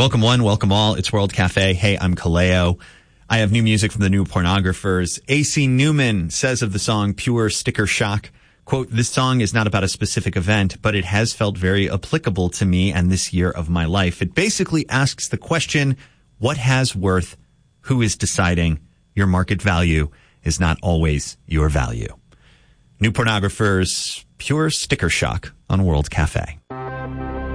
Welcome one, welcome all. It's World Cafe. Hey, I'm Kaleo. I have new music from the New Pornographers. AC Newman says of the song Pure Sticker Shock, quote, "This song is not about a specific event, but it has felt very applicable to me and this year of my life. It basically asks the question, what has worth? Who is deciding? Your market value is not always your value." New Pornographers, Pure Sticker Shock on World Cafe.